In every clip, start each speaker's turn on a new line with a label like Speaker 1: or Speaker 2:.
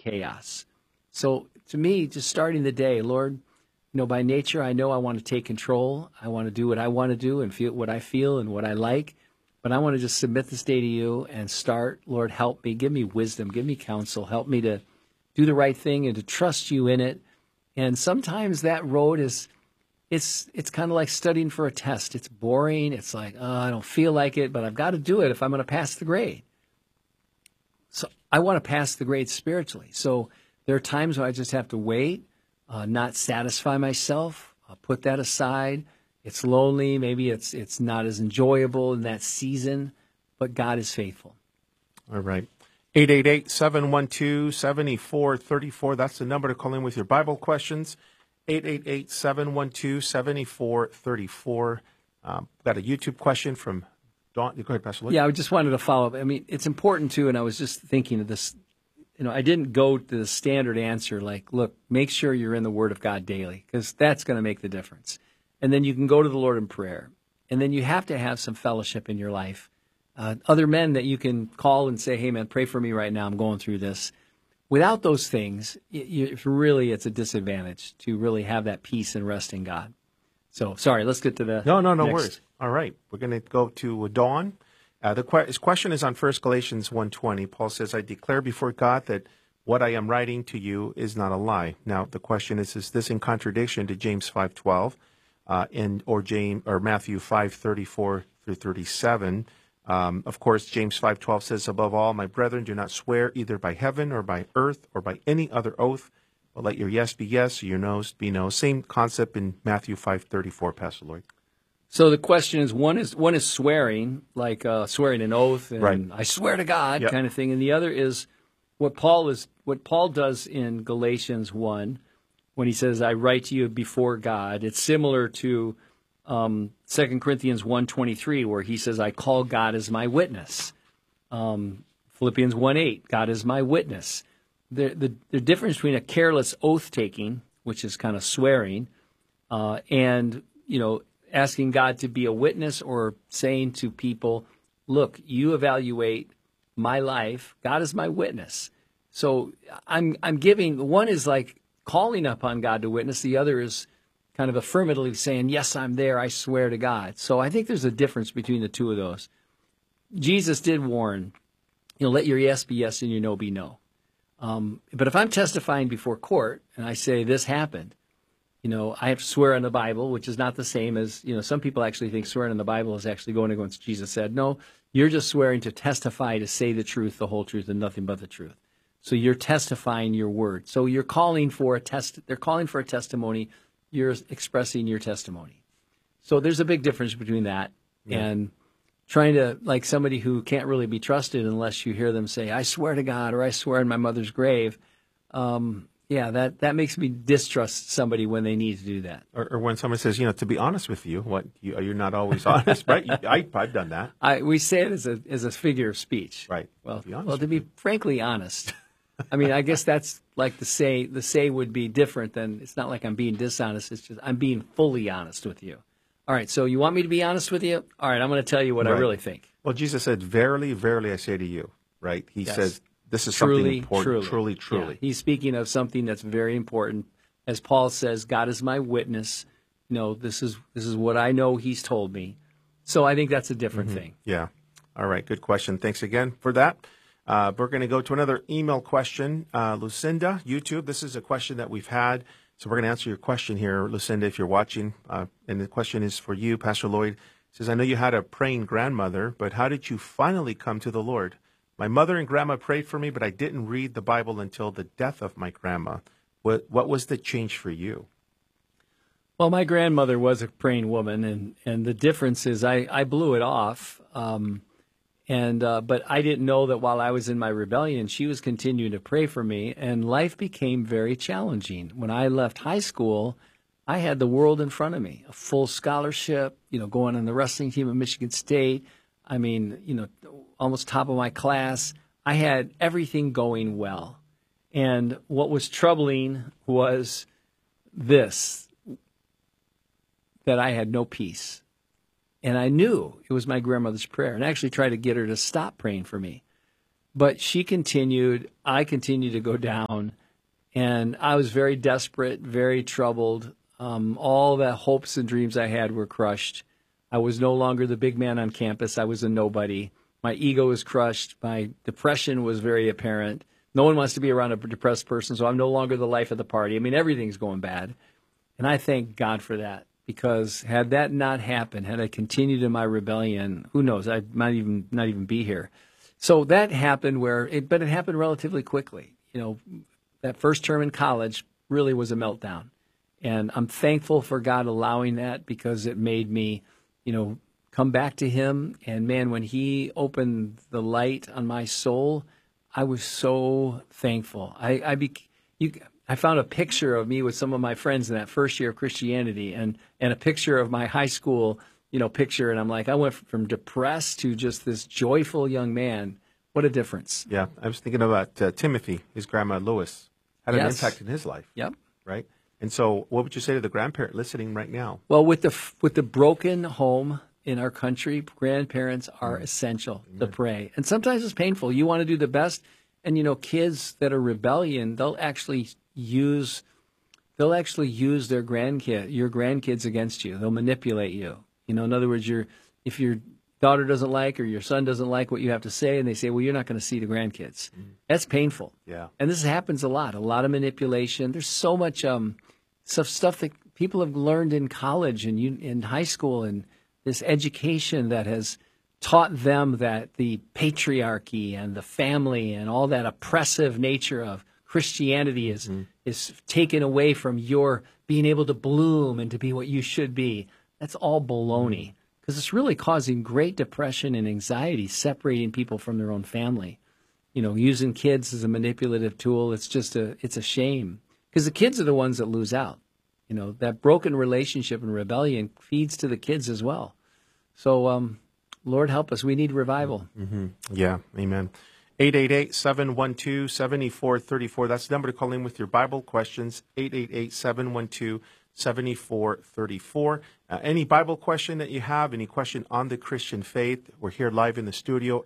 Speaker 1: chaos. So to me, just starting the day, Lord, by nature, I know I want to take control. I want to do what I want to do and feel what I feel and what I like. But I want to just submit this day to you and start. Lord, help me. Give me wisdom. Give me counsel. Help me to do the right thing and to trust you in it. And sometimes that road it's kind of like studying for a test. It's boring. It's like, oh, I don't feel like it, but I've got to do it if I'm going to pass the grade. So I want to pass the grade spiritually. So there are times when I just have to wait, not satisfy myself, put that aside. It's lonely. Maybe it's not as enjoyable in that season, but God is faithful.
Speaker 2: All right. 888-712-7434. That's the number to call in with your Bible questions. 888-712-7434. Got a YouTube question from Dawn. Go ahead, Pastor Lee.
Speaker 1: Yeah, I just wanted to follow up. I mean, it's important, too, and I was just thinking of this. I didn't go to the standard answer like, look, make sure you're in the Word of God daily, because that's going to make the difference. And then you can go to the Lord in prayer. And then you have to have some fellowship in your life. Other men that you can call and say, hey, man, pray for me right now. I'm going through this. Without those things, it's a disadvantage to really have that peace and rest in God. So, sorry, let's get to the
Speaker 2: No
Speaker 1: next.
Speaker 2: worries. All right, we're going to go to Dawn. His question is on 1 Galatians 1:20. Paul says, I declare before God that what I am writing to you is not a lie. Now, the question is this in contradiction to James 5:12 or Matthew 5:34 through 37? Of course, James 5:12 says, above all, my brethren, do not swear either by heaven or by earth or by any other oath, but let your yes be yes, or your no's be no. Same concept in Matthew 5:34, Pastor Lloyd.
Speaker 1: So the question is, one is swearing, like swearing an oath, and
Speaker 2: right.
Speaker 1: I swear to God kind of thing, and the other is what Paul does in Galatians 1 when he says, I write to you before God. It's similar to 2 Corinthians 1:23, where he says, I call God as my witness. Philippians 1:8, God is my witness. The difference between a careless oath-taking, which is kind of swearing, and, asking God to be a witness or saying to people, look, you evaluate my life. God is my witness. So I'm giving, one is like calling upon God to witness. The other is kind of affirmatively saying, yes, I'm there. I swear to God. So I think there's a difference between the two of those. Jesus did warn, let your yes be yes and your no be no. But if I'm testifying before court and I say this happened, I have to swear on the Bible, which is not the same as, some people actually think swearing on the Bible is actually going against what Jesus said. No, you're just swearing to testify, to say the truth, the whole truth, and nothing but the truth. So you're testifying your word. So you're calling for they're calling for a testimony. You're expressing your testimony. So there's a big difference between that and trying to, like somebody who can't really be trusted unless you hear them say, I swear to God, or I swear in my mother's grave. That makes me distrust somebody when they need to do that.
Speaker 2: Or when somebody says, to be honest with you, you're not always honest, right? I've done that.
Speaker 1: We say it as a figure of speech.
Speaker 2: Right.
Speaker 1: Well, to be frankly honest, I mean, I guess that's like the say would be different than, it's not like I'm being dishonest. It's just I'm being fully honest with you. All right, so you want me to be honest with you? All right, I'm going to tell you what I really think.
Speaker 2: Well, Jesus said, verily, verily, I say to you, right? He says, this is
Speaker 1: truly,
Speaker 2: something important. Truly.
Speaker 1: Yeah. He's speaking of something that's very important. As Paul says, God is my witness. This is what I know he's told me. So I think that's a different thing.
Speaker 2: Yeah. All right, good question. Thanks again for that. We're going to go to another email question. Lucinda, YouTube, this is a question that we've had. So we're going to answer your question here, Lucinda, if you're watching. And the question is for you, Pastor Lloyd. It says, I know you had a praying grandmother, but how did you finally come to the Lord? My mother and grandma prayed for me, but I didn't read the Bible until the death of my grandma. What was the change for you?
Speaker 1: Well, my grandmother was a praying woman, and the difference is I blew it off. But I didn't know that while I was in my rebellion, she was continuing to pray for me, and life became very challenging. When I left high school, I had the world in front of me, a full scholarship, going on the wrestling team at Michigan State. I mean, almost top of my class. I had everything going well. And what was troubling was this, that I had no peace. And I knew it was my grandmother's prayer, and I actually tried to get her to stop praying for me. But she continued. I continued to go down. And I was very desperate, very troubled. All the hopes and dreams I had were crushed. I was no longer the big man on campus. I was a nobody. My ego was crushed. My depression was very apparent. No one wants to be around a depressed person, so I'm no longer the life of the party. I mean, everything's going bad. And I thank God for that, because had that not happened, had I continued in my rebellion, who knows, I might not even be here. So that happened but it happened relatively quickly. That first term in college really was a meltdown. And I'm thankful for God allowing that, because it made me, come back to him. And man, when he opened the light on my soul, I was so thankful. I found a picture of me with some of my friends in that first year of Christianity, and a picture of my high school, picture. And I'm like, I went from depressed to just this joyful young man. What a difference.
Speaker 2: Yeah, I was thinking about Timothy, his grandma Lois, had an
Speaker 1: Yes.
Speaker 2: impact in his life.
Speaker 1: Yep.
Speaker 2: Right? And so what would you say to the grandparent listening right now?
Speaker 1: Well, with the broken home in our country, grandparents are essential to pray. And sometimes it's painful. You want to do the best, and kids that are rebellion, they'll actually use your grandkids against you. They'll manipulate you. In other words, if your daughter doesn't like, or your son doesn't like what you have to say, and they say, well, you're not going to see the grandkids. That's painful.
Speaker 2: Yeah.
Speaker 1: And this happens a lot of manipulation. There's so much stuff that people have learned in college and in high school, and this education that has taught them that the patriarchy and the family and all that oppressive nature of Christianity is taken away from your being able to bloom and to be what you should be. That's all baloney, because it's really causing great depression and anxiety, separating people from their own family. Using kids as a manipulative tool, it's a shame, because the kids are the ones that lose out. That broken relationship and rebellion feeds to the kids as well. So, Lord help us. We need revival.
Speaker 2: Mm-hmm. Yeah, amen. 888-712-7434. That's the number to call in with your Bible questions, 888-712-7434. Any Bible question that you have, any question on the Christian faith, we're here live in the studio,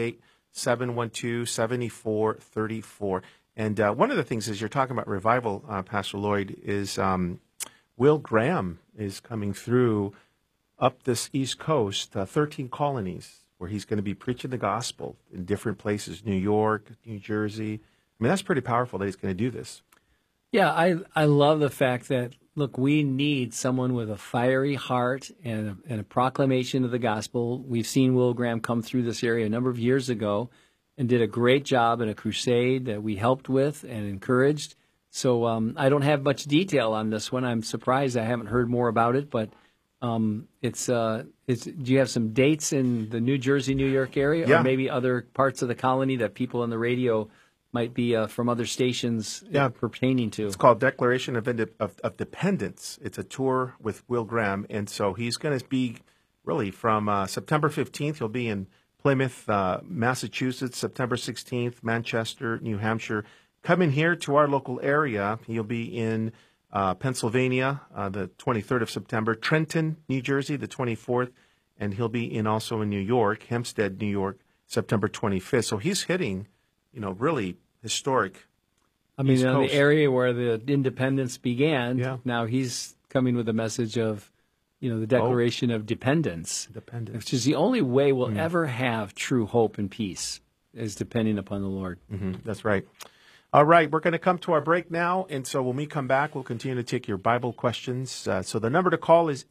Speaker 2: 888-712-7434. And one of the things as you're talking about revival, Pastor Lloyd, is Will Graham is coming through up this East Coast, 13 colonies, where he's going to be preaching the gospel in different places, New York, New Jersey. I mean, that's pretty powerful that he's going to do this.
Speaker 1: Yeah, I love the fact that, look, we need someone with a fiery heart and a proclamation of the gospel. We've seen Will Graham come through this area a number of years ago and did a great job in a crusade that we helped with and encouraged. So I don't have much detail on this one. I'm surprised I haven't heard more about it, but do you have some dates in the New Jersey, New York area,
Speaker 2: Yeah.
Speaker 1: or maybe other parts of the colony that people on the radio might be from other stations pertaining to?
Speaker 2: It's called Declaration of Dependence. It's a tour with Will Graham, and so he's going to be really from September 15th. He'll be in Plymouth, Massachusetts, September 16th, Manchester, New Hampshire. Come in here to our local area. He'll be in Pennsylvania, the 23rd of September, Trenton, New Jersey, the 24th, and he'll be also in New York, Hempstead, New York, September 25th. So he's hitting, really historic.
Speaker 1: I mean,
Speaker 2: East
Speaker 1: in the
Speaker 2: Coast.
Speaker 1: area where the independence began,
Speaker 2: Yeah.
Speaker 1: now he's coming with a message of, the Declaration of Dependence, which is the only way we'll ever have true hope and peace, is depending upon the Lord.
Speaker 2: Mm-hmm. That's right. All right, we're going to come to our break now, and so when we come back, we'll continue to take your Bible questions. So the number to call is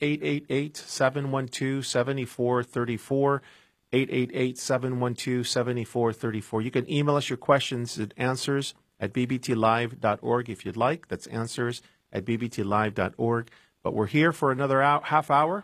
Speaker 2: 888-712-7434, 888-712-7434. You can email us your questions and answers at bbtlive.org if you'd like. That's answers at bbtlive.org. But we're here for another half hour,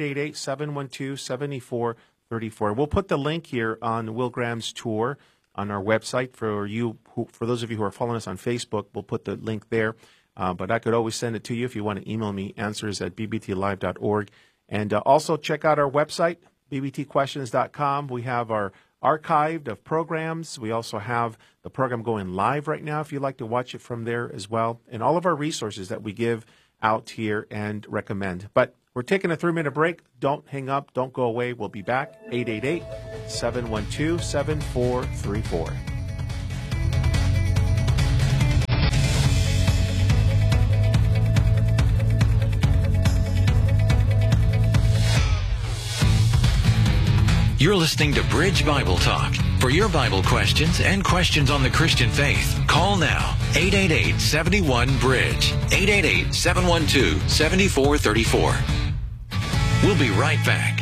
Speaker 2: 888-712-7434. We'll put the link here on Will Graham's tour on our website for those of you who are following us on Facebook. We'll put the link there. But I could always send it to you if you want to email me, answers at bbtlive.org. And also check out our website, bbtquestions.com. We have our archived of programs. We also have the program going live right now if you'd like to watch it from there as well. And all of our resources that we give out here and recommend. But We're taking a 3-minute break. Don't hang up. Don't go away. We'll be back. 888-712-7434.
Speaker 3: You're listening to Bridge Bible Talk. For your Bible questions and questions on the Christian faith, call now. 888-71-BRIDGE. 888-712-7434. We'll be right back.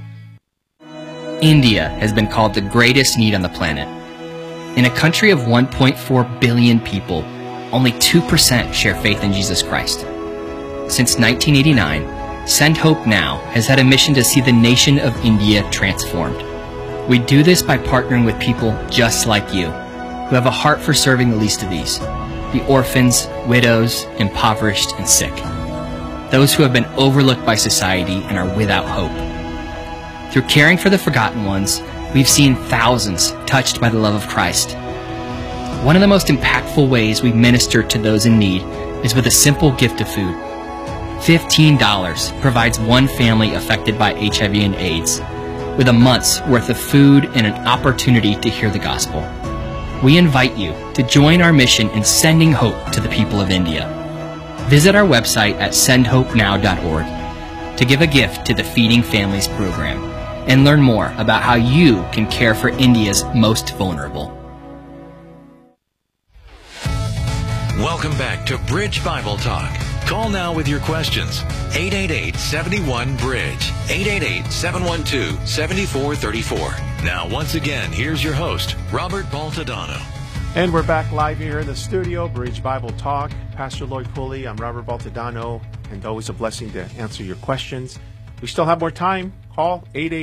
Speaker 4: India has been called the greatest need on the planet. In a country of 1.4 billion people, only 2% share faith in Jesus Christ. Since 1989, Send Hope Now has had a mission to see the nation of India transformed. We do this by partnering with people just like you, who have a heart for serving the least of these, the orphans, widows, impoverished, and sick. Those who have been overlooked by society and are without hope. Through caring for the forgotten ones, we've seen thousands touched by the love of Christ. One of the most impactful ways we minister to those in need is with a simple gift of food. $15 provides one family affected by HIV and AIDS with a month's worth of food and an opportunity to hear the gospel. We invite you to join our mission in sending hope to the people of India. Visit our website at sendhopenow.org to give a gift to the Feeding Families program and learn more about how you can care for India's most vulnerable.
Speaker 3: Welcome back to Bridge Bible Talk. Call now with your questions. 888-71-BRIDGE. 888-712-7434. Now, once again, here's your host, Robert Baltadano.
Speaker 2: And we're back live here in the studio, Bridge Bible Talk. Pastor Lloyd Pulley, I'm Robert Baltadano, and always a blessing to answer your questions. We still have more time. Call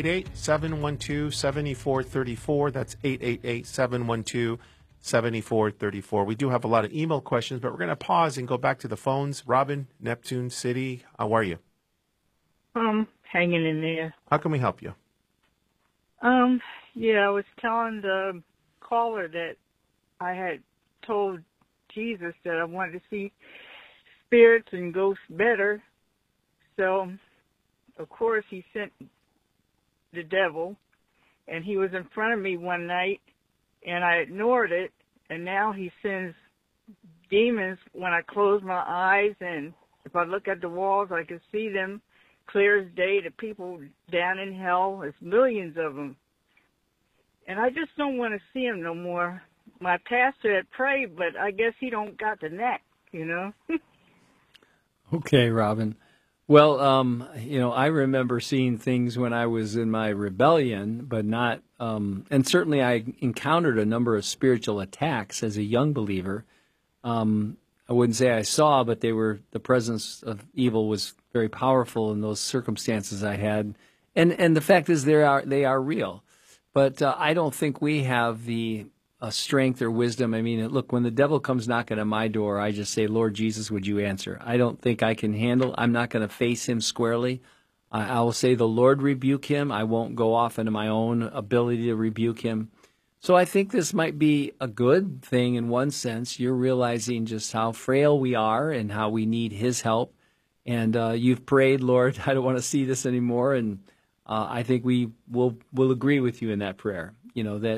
Speaker 2: 888-712-7434. That's 888-712-7434. We do have a lot of email questions, but we're going to pause and go back to the phones. Robin, Neptune City, how are you?
Speaker 5: Hanging in there.
Speaker 2: How can we help you?
Speaker 5: Yeah, I was telling the caller that I had told Jesus that I wanted to see spirits and ghosts better. So, of course, he sent the devil, and he was in front of me one night, and I ignored it, and now he sends demons when I close my eyes, and if I look at the walls, I can see them clear as day. The people down in hell, there's millions of them. And I just don't want to see them no more. My pastor had prayed, but I guess he don't got the neck, you know.
Speaker 1: Okay, Robin. Well, I remember seeing things when I was in my rebellion, but not, and certainly I encountered a number of spiritual attacks as a young believer. I wouldn't say I saw, but the presence of evil was very powerful in those circumstances I had. And the fact is they are real. But I don't think we have the strength or wisdom. I mean, look, when the devil comes knocking at my door, I just say, Lord Jesus, would you answer? I don't think I can I'm not going to face him squarely. I will say, the Lord rebuke him. I won't go off into my own ability to rebuke him. So I think this might be a good thing in one sense. You're realizing just how frail we are and how we need his help. And you've prayed, Lord, I don't want to see this anymore. And I think we will agree with you in that prayer, that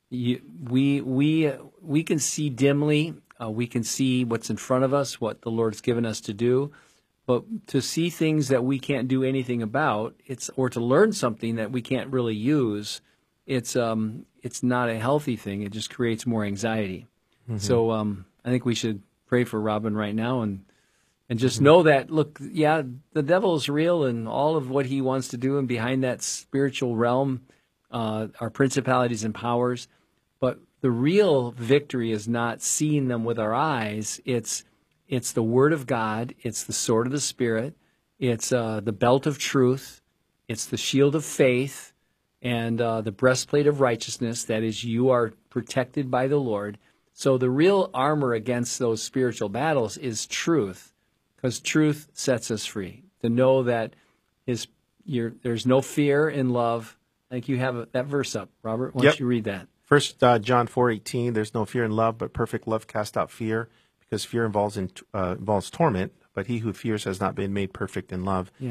Speaker 1: we can see dimly. We can see what's in front of us, what the Lord's given us to do. But to see things that we can't do anything about, or to learn something that we can't really use, it's not a healthy thing. It just creates more anxiety. Mm-hmm. So I think we should pray for Robin right now and just know that, look, yeah, the devil is real and all of what he wants to do, and behind that spiritual realm are principalities and powers. But the real victory is not seeing them with our eyes. It's the Word of God. It's the sword of the Spirit. It's the belt of truth. It's the shield of faith and the breastplate of righteousness. That is, you are protected by the Lord. So the real armor against those spiritual battles is truth, because truth sets us free. To know that there's no fear in love. I think you have that verse up, Robert. Why don't you read that?
Speaker 2: 1 John 4:18, there's no fear in love, but perfect love casts out fear, because fear involves torment, but he who fears has not been made perfect in love.
Speaker 1: Yeah.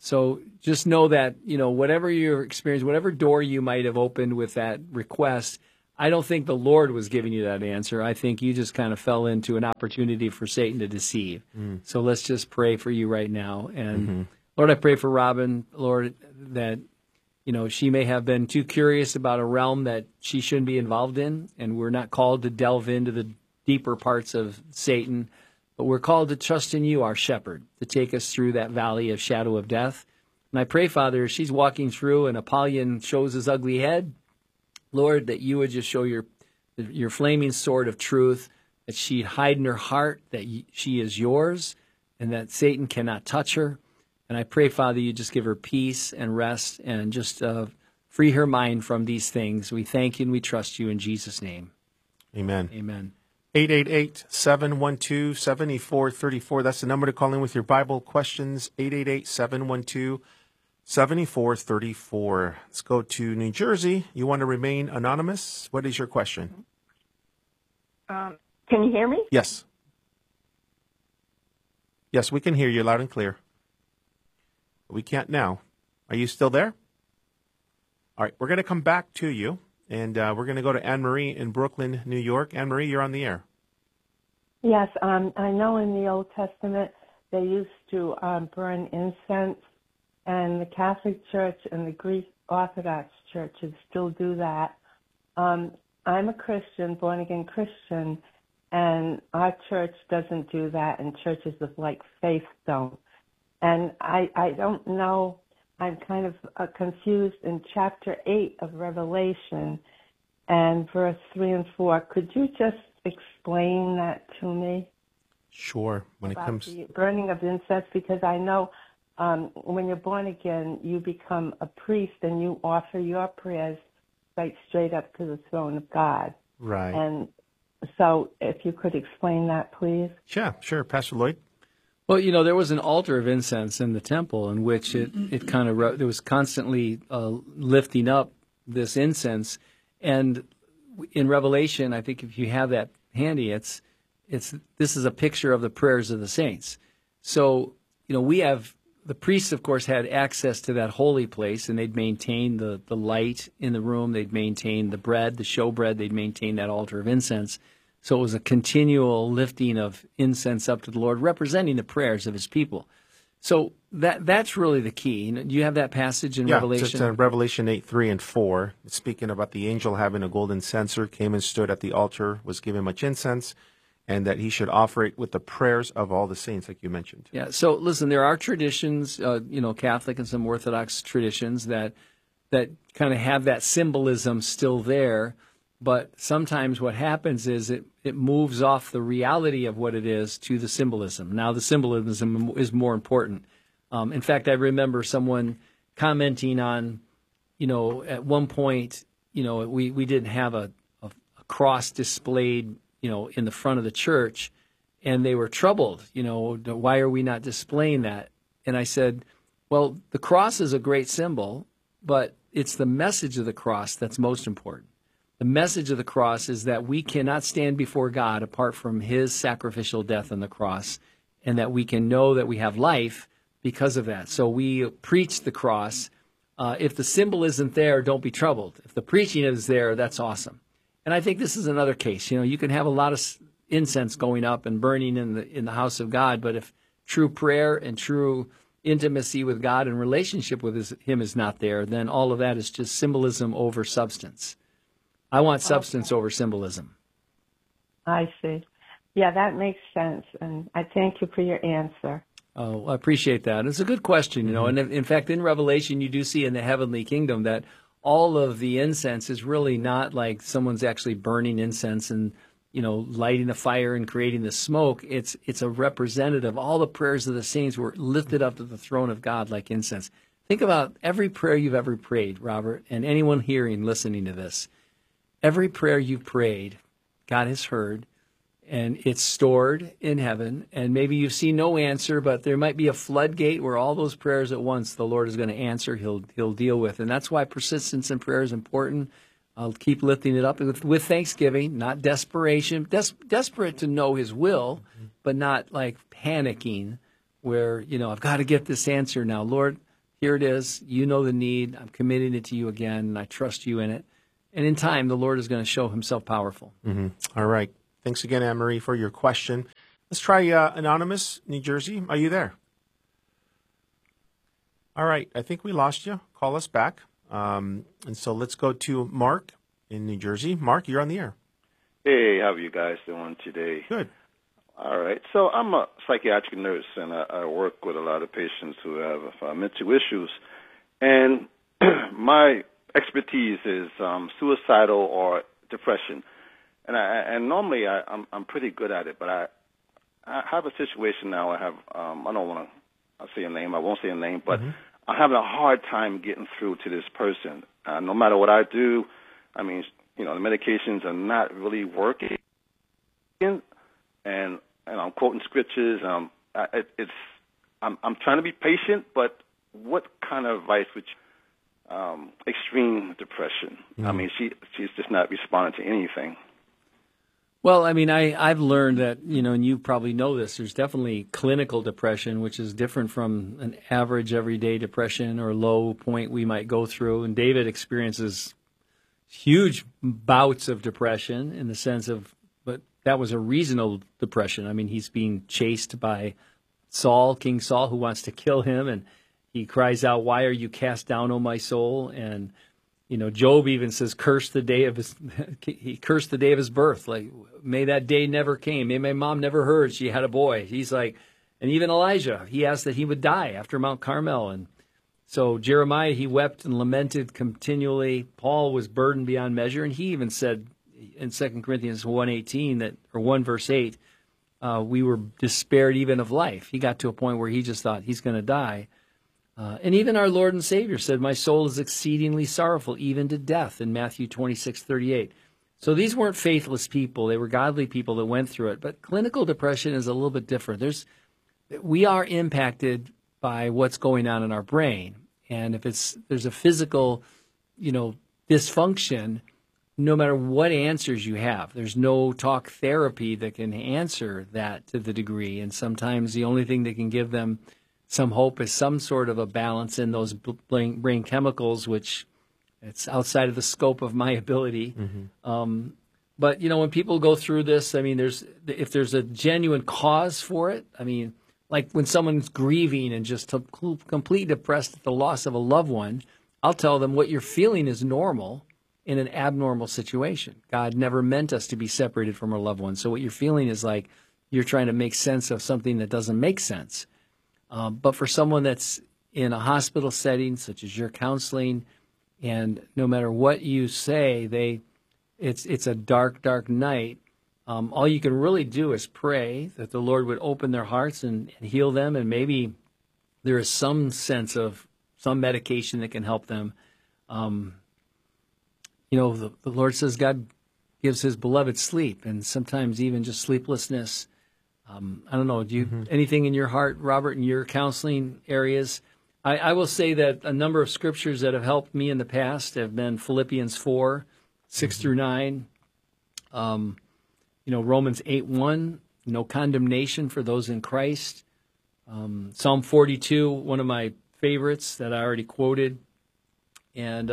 Speaker 1: So just know that, whatever your experience, whatever door you might have opened with that request, I don't think the Lord was giving you that answer. I think you just kind of fell into an opportunity for Satan to deceive. So let's just pray for you right now. And Lord, I pray for Robin, Lord, that, she may have been too curious about a realm that she shouldn't be involved in. And we're not called to delve into the deeper parts of Satan, but we're called to trust in you, our shepherd, to take us through that valley of shadow of death. And I pray, Father, as she's walking through and Apollyon shows his ugly head, Lord, that you would just show your flaming sword of truth, that she'd hide in her heart that she is yours and that Satan cannot touch her. And I pray, Father, you just give her peace and rest and just free her mind from these things. We thank you and we trust you in Jesus' name.
Speaker 2: Amen.
Speaker 1: Amen.
Speaker 2: 888-712-7434. That's the number to call in with your Bible questions, 888-712-7434. Let's go to New Jersey. You want to remain anonymous? What is your question?
Speaker 6: Can you hear me?
Speaker 2: Yes. Yes, we can hear you loud and clear. We can't now. Are you still there? All right, we're going to come back to you. And we're going to go to Anne-Marie in Brooklyn, New York. Anne-Marie, you're on the air.
Speaker 6: Yes, I know in the Old Testament they used to burn incense, and the Catholic Church and the Greek Orthodox churches still do that. I'm a Christian, born-again Christian, and our church doesn't do that, and churches of like faith don't. And I don't know. I'm kind of confused in chapter 8 of Revelation and verse 3 and 4. Could you just explain that to me?
Speaker 2: Sure. When it comes
Speaker 6: the burning of incense, because I know when you're born again, you become a priest and you offer your prayers right straight up to the throne of God.
Speaker 2: Right.
Speaker 6: And so if you could explain that, please.
Speaker 2: Yeah, sure. Pastor Lloyd?
Speaker 1: Well, there was an altar of incense in the temple in which it kind of there was constantly lifting up this incense, and in Revelation, I think if you have that handy, this is a picture of the prayers of the saints. So we have the priests, of course, had access to that holy place, and they'd maintain the light in the room, they'd maintain the bread, the showbread, they'd maintain that altar of incense. So it was a continual lifting of incense up to the Lord, representing the prayers of his people. So that's really the key. Do you have that passage in Revelation?
Speaker 2: It's Revelation 8, 3 and 4. It's speaking about the angel having a golden censer, came and stood at the altar, was given much incense, and that he should offer it with the prayers of all the saints, like you mentioned.
Speaker 1: Yeah, so listen, there are traditions, Catholic and some Orthodox traditions that kind of have that symbolism still there. But sometimes what happens is it moves off the reality of what it is to the symbolism. Now the symbolism is more important. In fact, I remember someone commenting on, at one point, we didn't have a cross displayed, in the front of the church, and they were troubled. Why are we not displaying that? And I said, well, the cross is a great symbol, but it's the message of the cross that's most important. The message of the cross is that we cannot stand before God apart from his sacrificial death on the cross, and that we can know that we have life because of that. So we preach the cross. If the symbol isn't there, don't be troubled. If the preaching is there, that's awesome. And I think this is another case. You can have a lot of incense going up and burning in the house of God, but if true prayer and true intimacy with God and relationship with him is not there, then all of that is just symbolism over substance. I want substance over symbolism.
Speaker 6: I see. Yeah, that makes sense, and I thank you for your answer.
Speaker 1: Oh, I appreciate that. It's a good question, and in fact, in Revelation, you do see in the heavenly kingdom that all of the incense is really not like someone's actually burning incense and, lighting the fire and creating the smoke. It's a representative. All the prayers of the saints were lifted up to the throne of God like incense. Think about every prayer you've ever prayed, Robert, and anyone hearing, listening to this. Every prayer you've prayed, God has heard, and it's stored in heaven. And maybe you've seen no answer, but there might be a floodgate where all those prayers at once the Lord is going to answer, he'll deal with. And that's why persistence in prayer is important. I'll keep lifting it up with thanksgiving, not desperation. Desperate to know his will, but not like panicking where, I've got to get this answer now. Lord, here it is. You know the need. I'm committing it to you again, and I trust you in it. And in time, the Lord is going to show himself powerful.
Speaker 2: Mm-hmm. All right. Thanks again, Anne-Marie, for your question. Let's try Anonymous, New Jersey. Are you there? All right. I think we lost you. Call us back. And so let's go to Mark in New Jersey. Mark, you're on the air.
Speaker 7: Hey, how are you guys doing today?
Speaker 2: Good.
Speaker 7: All right. So I'm a psychiatric nurse, and I work with a lot of patients who have mental issues. And my expertise is suicidal or depression. And normally I'm pretty good at it, but I have a situation now. I don't want to say a name. I won't say a name, but I'm having a hard time getting through to this person. No matter what I do, I mean, the medications are not really working. And I'm quoting scriptures. I'm trying to be patient, but what kind of advice would you, extreme depression? I mean, she's just not responding to anything.
Speaker 1: Well, I mean, I've learned that, and you probably know this, there's definitely clinical depression, which is different from an average everyday depression or low point we might go through. And David experiences huge bouts of depression in the sense of, but that was a reasonable depression. I mean, he's being chased by Saul, King Saul, who wants to kill him. And he cries out, "Why are you cast down, O my soul?" And Job even says, he cursed the day of his birth. Like, may that day never came. May my mom never heard she had a boy. He's like, and even Elijah, he asked that he would die after Mount Carmel. And so Jeremiah, he wept and lamented continually. Paul was burdened beyond measure. And he even said in 2 Corinthians 1:18 or 1 verse 8, we were despaired even of life. He got to a point where he just thought he's going to die. And even our Lord and Savior said, "My soul is exceedingly sorrowful, even to death," in Matthew 26:38. So these weren't faithless people. They were godly people that went through it. But clinical depression is a little bit different. We are impacted by what's going on in our brain. And if there's a physical, dysfunction, no matter what answers you have, there's no talk therapy that can answer that to the degree. And sometimes the only thing that can give them some hope is some sort of a balance in those brain chemicals, which it's outside of the scope of my ability. But, when people go through this, I mean, if there's a genuine cause for it, I mean, like when someone's grieving and just completely depressed at the loss of a loved one, I'll tell them what you're feeling is normal in an abnormal situation. God never meant us to be separated from our loved ones. So what you're feeling is like you're trying to make sense of something that doesn't make sense. But for someone that's in a hospital setting, such as your counseling, and no matter what you say, it's a dark, dark night. All you can really do is pray that the Lord would open their hearts and heal them, and maybe there is some sense of some medication that can help them. The Lord says God gives his beloved sleep, and sometimes even just sleeplessness. I don't know. Do you anything in your heart, Robert, in your counseling areas? I will say that a number of scriptures that have helped me in the past have been Philippians 4:6-9, Romans 8:1, no condemnation for those in Christ. Psalm 42, one of my favorites that I already quoted, and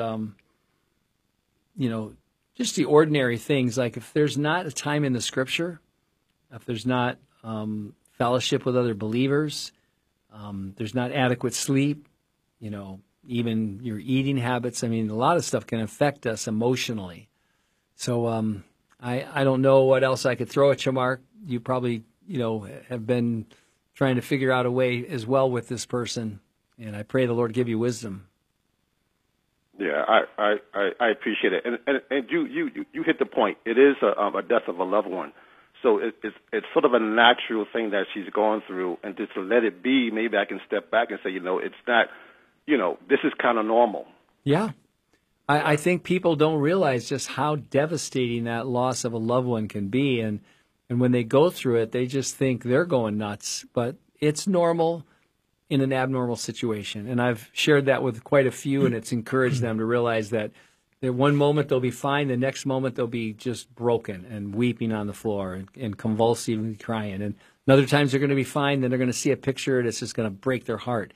Speaker 1: just the ordinary things. Like if there's not a time in the Scripture, if there's not fellowship with other believers, there's not adequate sleep, even your eating habits. I mean, a lot of stuff can affect us emotionally. So I don't know what else I could throw at you, Mark. You probably, have been trying to figure out a way as well with this person, and I pray the Lord give you wisdom.
Speaker 7: Yeah, I appreciate it, and you hit the point. It is a death of a loved one. So it's sort of a natural thing that she's going through, and just to let it be, maybe I can step back and say, it's not, this is kind of normal.
Speaker 1: Yeah. I think people don't realize just how devastating that loss of a loved one can be. And when they go through it, they just think they're going nuts. But it's normal in an abnormal situation. And I've shared that with quite a few, and it's encouraged them to realize that one moment they'll be fine, the next moment they'll be just broken and weeping on the floor and convulsively crying. And other times they're going to be fine, then they're going to see a picture and it's just going to break their heart.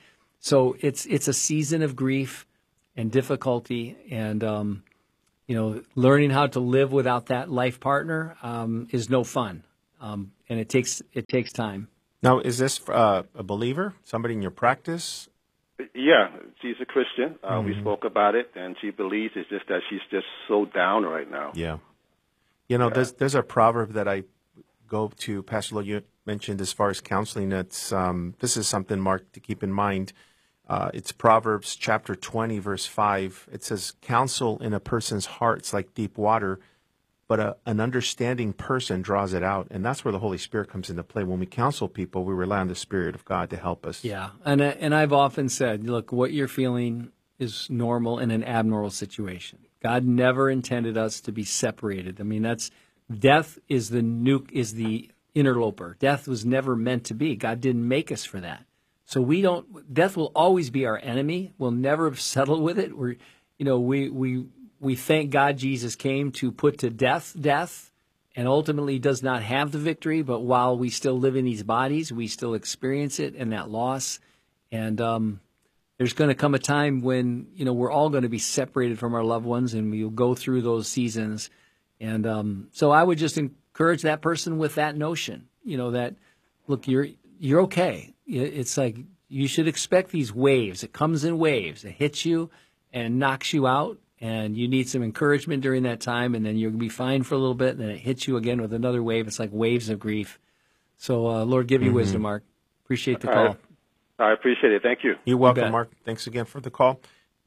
Speaker 1: So it's a season of grief and difficulty, and learning how to live without that life partner is no fun, and it takes time.
Speaker 2: Now, is this a believer, somebody in your practice?
Speaker 7: Yeah, she's a Christian. We spoke about it, and she believes it's just that she's just so down right now.
Speaker 2: Yeah. There's a proverb that I go to, Pastor Lowe, you mentioned as far as counseling. It's this is something, Mark, to keep in mind. It's Proverbs chapter 20, verse 5. It says, counsel in a person's heart is like deep water, but an understanding person draws it out. And that's where the Holy Spirit comes into play. When we counsel people, we rely on the Spirit of God to help us.
Speaker 1: Yeah, and I've often said, look, what you're feeling is normal in an abnormal situation. God never intended us to be separated. I mean, death is the interloper. Death was never meant to be. God didn't make us for that. So death will always be our enemy. We'll never settle with it. We thank God Jesus came to put to death, and ultimately does not have the victory. But while we still live in these bodies, we still experience it and that loss. And there's going to come a time when, we're all going to be separated from our loved ones, and we'll go through those seasons. And so I would just encourage that person with that notion, that, look, you're okay. It's like you should expect these waves. It comes in waves. It hits you and knocks you out, and you need some encouragement during that time, and then you'll be fine for a little bit, and then it hits you again with another wave. It's like waves of grief. So, Lord, give you wisdom, Mark. Appreciate the call.
Speaker 7: I appreciate it. Thank you.
Speaker 2: You're welcome, Mark. Thanks again for the call.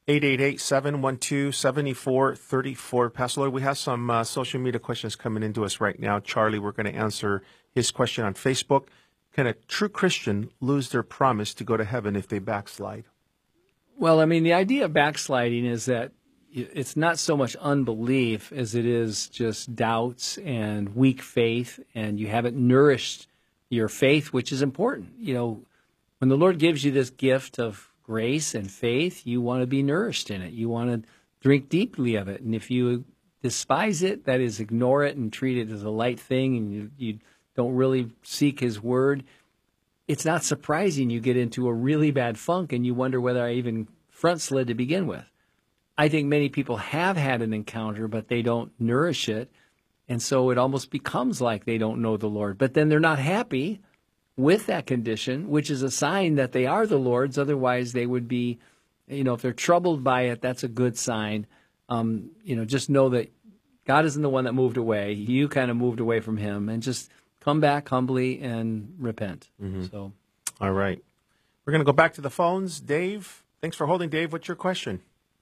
Speaker 2: 888-712-7434. Pastor Lloyd, we have some social media questions coming into us right now. Charlie, we're going to answer his question on Facebook. Can a true Christian lose their promise to go to heaven if they backslide?
Speaker 1: Well, I mean, the idea of backsliding is that it's not so much unbelief as it is just doubts and weak faith, and you haven't nourished your faith, which is important. When the Lord gives you this gift of grace and faith, you want to be nourished in it. You want to drink deeply of it. And if you despise it, that is, ignore it and treat it as a light thing, and you don't really seek His Word, it's not surprising you get into a really bad funk and you wonder whether I even front slid to begin with. I think many people have had an encounter, but they don't nourish it, and so it almost becomes like they don't know the Lord. But then they're not happy with that condition, which is a sign that they are the Lord's. Otherwise, they would be, if they're troubled by it, that's a good sign. Just know that God isn't the one that moved away. You kind of moved away from Him, and just come back humbly and repent. So,
Speaker 2: all right. We're going to go back to the phones. Dave, thanks for holding. Dave, what's your question?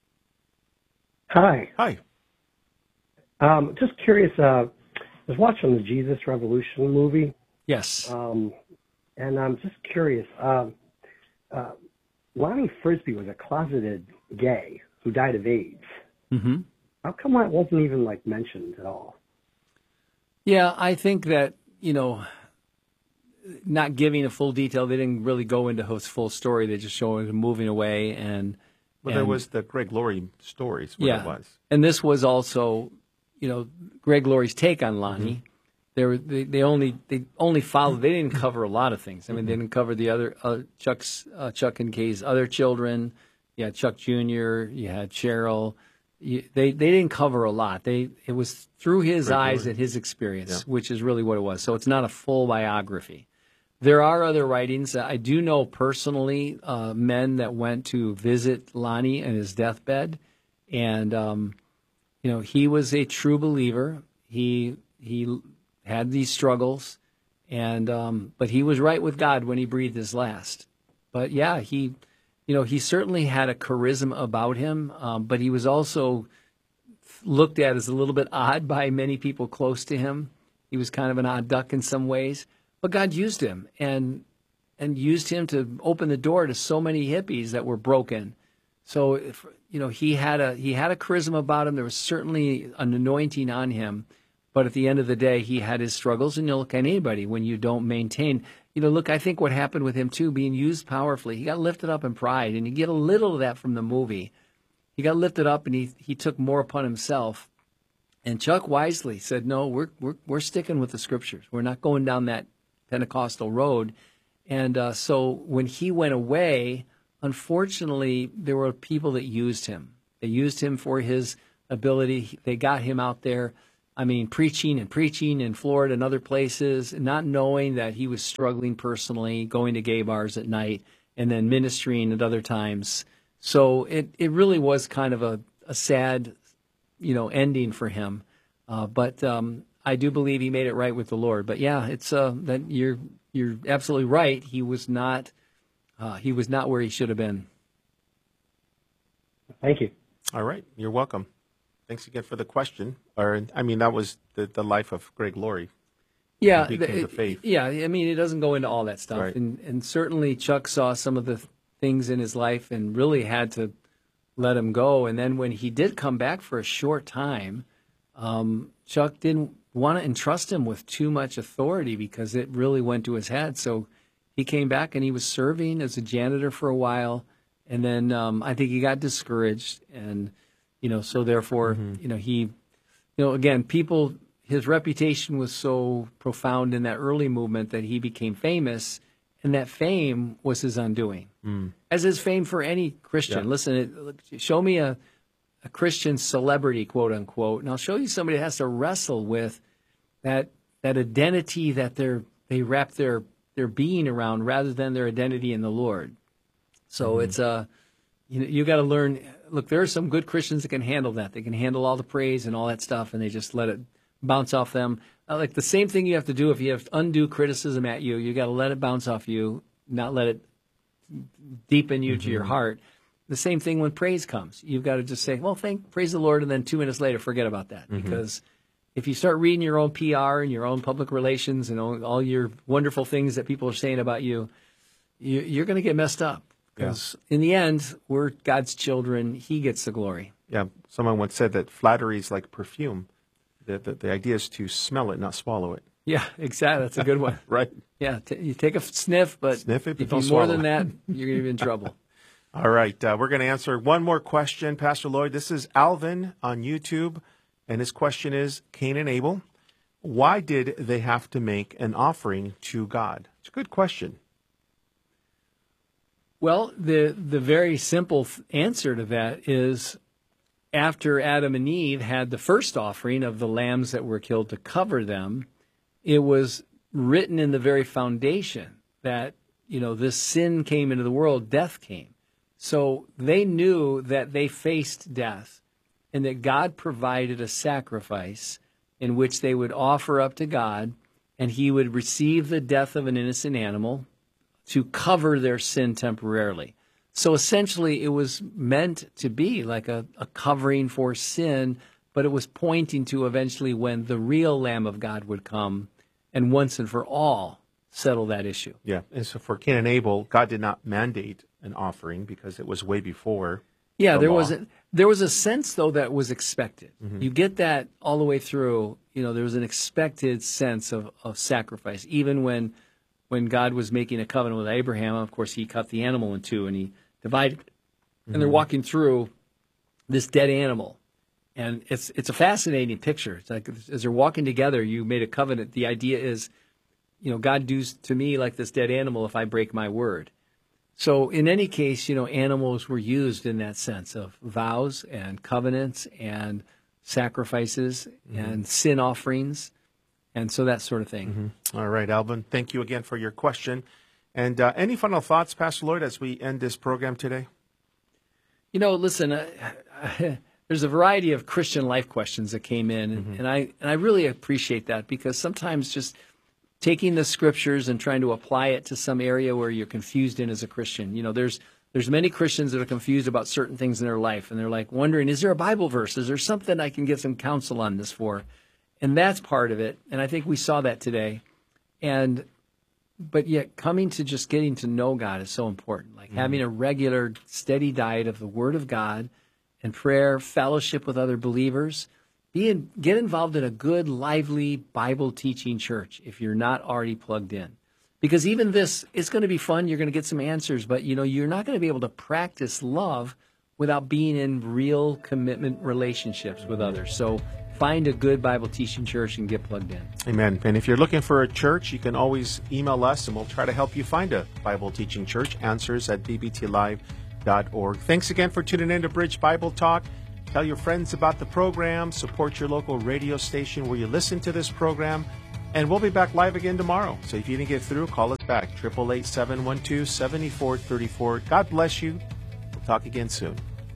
Speaker 8: Hi.
Speaker 2: Hi.
Speaker 8: Just curious, I was watching the Jesus Revolution movie.
Speaker 1: Yes.
Speaker 8: And I'm just curious. Lonnie Frisbee was a closeted gay who died of AIDS.
Speaker 1: Mm-hmm.
Speaker 8: How come that wasn't even mentioned at all?
Speaker 1: Yeah, I think that, not giving a full detail, they didn't really go into his full story. They just showed him moving away.
Speaker 2: Well, there was the Greg Laurie stories. It was.
Speaker 1: And this was also, Greg Laurie's take on Lonnie. Mm-hmm. They only followed. They didn't cover a lot of things. I mean, they didn't cover the other Chuck and Kay's other children. You had Chuck Jr. You had Cheryl. They didn't cover a lot. It was through his eyes and his experience, which is really what it was. So it's not a full biography. There are other writings. I do know personally men that went to visit Lonnie in his deathbed, and he was a true believer. He had these struggles, and but he was right with God when he breathed his last. But yeah, he certainly had a charisma about him, but he was also looked at as a little bit odd by many people close to him. He was kind of an odd duck in some ways, but God used him and used him to open the door to so many hippies that were broken. So, he had a charisma about him. There was certainly an anointing on him, but at the end of the day, he had his struggles. And you look at anybody when you don't maintain. Look, I think what happened with him, too, being used powerfully, he got lifted up in pride, and you get a little of that from the movie. He got lifted up, and he took more upon himself. And Chuck wisely said, no, we're sticking with the Scriptures. We're not going down that Pentecostal road. And so when he went away, unfortunately, there were people that used him. They used him for his ability. They got him out there, preaching in Florida and other places, not knowing that he was struggling personally, going to gay bars at night, and then ministering at other times. So it really was kind of a sad, ending for him. But I do believe he made it right with the Lord. But yeah, it's that you're absolutely right. He was not where he should have been.
Speaker 8: Thank you.
Speaker 2: All right. You're welcome. Thanks again for the question. That was the life of Greg Laurie.
Speaker 1: Yeah.
Speaker 2: He became the faith.
Speaker 1: Yeah. It doesn't go into all that stuff.
Speaker 2: Right.
Speaker 1: And certainly Chuck saw some of the things in his life and really had to let him go. And then when he did come back for a short time, Chuck didn't want to entrust him with too much authority because it really went to his head. So he came back and he was serving as a janitor for a while. And then I think he got discouraged. And, so therefore, he, again, his reputation was so profound in that early movement that he became famous. And that fame was his undoing, as is fame for any Christian. Yeah. Listen, show me a Christian celebrity, quote unquote, and I'll show you somebody that has to wrestle with that identity that they wrap their being around rather than their identity in the Lord. So it's you got to learn. Look, there are some good Christians that can handle that. They can handle all the praise and all that stuff, and they just let it bounce off them. Like the same thing you have to do if you have undue criticism at you. You got to let it bounce off you, not let it deepen you to your heart. The same thing when praise comes. You've got to just say, well, praise the Lord, and then 2 minutes later, forget about that. Because if you start reading your own PR and your own public relations and all your wonderful things that people are saying about you, you're going to get messed up. Because in the end, we're God's children. He gets the glory.
Speaker 2: Yeah, someone once said that flattery is like perfume. The idea is to smell it, not swallow it.
Speaker 1: Yeah, exactly. That's a good one.
Speaker 2: Right.
Speaker 1: Yeah, you take a sniff, but
Speaker 2: sniff it,
Speaker 1: if you more than that, you're going to be in trouble.
Speaker 2: All right, we're going to answer one more question, Pastor Lloyd. This is Alvin on YouTube, and his question is, Cain and Abel, why did they have to make an offering to God? It's a good question.
Speaker 1: Well, the very simple answer to that is after Adam and Eve had the first offering of the lambs that were killed to cover them, it was written in the very foundation that, this sin came into the world, death came. So they knew that they faced death and that God provided a sacrifice in which they would offer up to God, and he would receive the death of an innocent animal to cover their sin temporarily. So essentially it was meant to be like a covering for sin, but it was pointing to eventually when the real Lamb of God would come and once and for all settle that issue.
Speaker 2: Yeah, and so for Cain and Abel, God did not mandate an offering because it was way before.
Speaker 1: Yeah, there was a sense though that was expected. You get that all the way through. There was an expected sense of sacrifice, even when God was making a covenant with Abraham. Of course, he cut the animal in two and he divided it. And they're walking through this dead animal, and it's a fascinating picture. It's like as they're walking together, you made a covenant. The idea is, God does to me like this dead animal if I break my word. So in any case, animals were used in that sense of vows and covenants and sacrifices and sin offerings, and so that sort of thing.
Speaker 2: All right, Alvin, thank you again for your question. And any final thoughts, Pastor Lloyd, as we end this program today?
Speaker 1: Listen, there's a variety of Christian life questions that came in, and I really appreciate that, because sometimes just taking the scriptures and trying to apply it to some area where you're confused in as a Christian. There's many Christians that are confused about certain things in their life, and they're like wondering, is there a Bible verse? Is there something I can get some counsel on this for? And that's part of it, and I think we saw that today. But yet coming to just getting to know God is so important, like having a regular, steady diet of the Word of God and prayer, fellowship with other believers. Get involved in a good, lively, Bible-teaching church if you're not already plugged in. Because even this, it's going to be fun. You're going to get some answers, but you're not going to be able to practice love without being in real commitment relationships with others. So find a good Bible teaching church and get plugged in.
Speaker 2: Amen. And if you're looking for a church, you can always email us, and we'll try to help you find a Bible teaching church. Answers@bbtlive.org. Thanks again for tuning in to Bridge Bible Talk. Tell your friends about the program. Support your local radio station where you listen to this program. And we'll be back live again tomorrow. So if you didn't get through, call us back. 888-712-7434. God bless you. We'll talk again soon.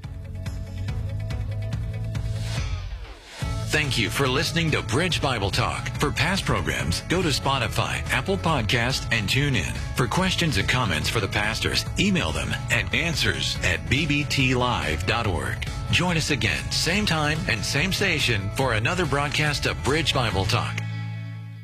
Speaker 3: Thank you for listening to Bridge Bible Talk. For past programs, go to Spotify, Apple Podcast, and TuneIn. For questions and comments for the pastors, email them at answers@bbtlive.org. Join us again, same time and same station, for another broadcast of Bridge Bible Talk.